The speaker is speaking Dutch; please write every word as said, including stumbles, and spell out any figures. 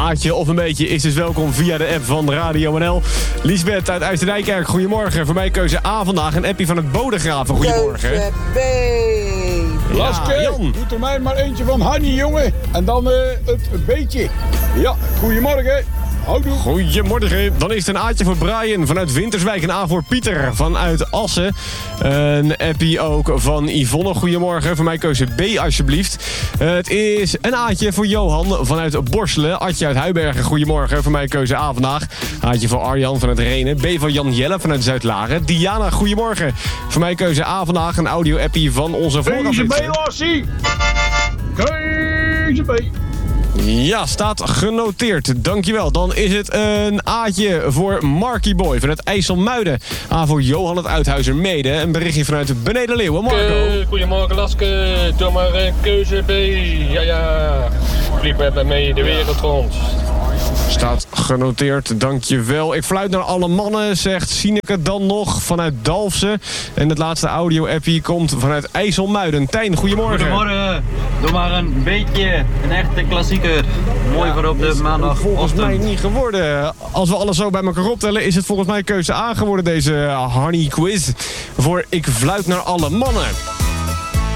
Aatje of een beetje is dus welkom via de app van Radio N L. Liesbeth uit IJsselnijkerk, goedemorgen. Voor mij keuze A vandaag, een appie van het Bodegraven, goedemorgen. Keuze B. Laske, Ja, Jan. doet er mij maar eentje van Hanny, jongen. En dan uh, het beetje. Ja, goedemorgen. Houdoe. Goedemorgen. Dan is het een Aatje voor Brian vanuit Winterswijk. Een A voor Pieter vanuit Assen. Een appie ook van Yvonne. Goedemorgen. Voor mij keuze B alsjeblieft. Het is een Aatje voor Johan vanuit Borselen. Adje uit Huibergen. Goedemorgen. Voor mij keuze A vandaag. Aatje voor Arjan vanuit Renen. B van Jan Jelle vanuit Zuidlaren. Diana, goedemorgen. Voor mij keuze A vandaag. Een audio-appie van onze Keuze B, vooraflitsing. Lassie. Keuze B. Ja, staat genoteerd. Dankjewel. Dan is het een A'tje voor Marky Boy vanuit IJsselmuiden. A voor Johan het Uithuizer Mede. Een berichtje vanuit Beneden Leeuwen. Marco. Uh, goedemorgen Laske, doe maar uh, keuze B. Ja, ja. Vlieg met mij mee de wereld rond. Staat genoteerd, dankjewel. Ik fluit naar alle mannen, zegt Sineke dan nog vanuit Dalfsen. En het laatste audio-appie komt vanuit IJsselmuiden. Tijn, goedemorgen. Goedemorgen. Doe maar een beetje een echte klassieker. Mooi voor op de maandag. Volgens mij niet geworden. Als we alles zo bij elkaar optellen, is het volgens mij keuze A geworden, deze Honey Quiz. Voor Ik fluit naar alle mannen.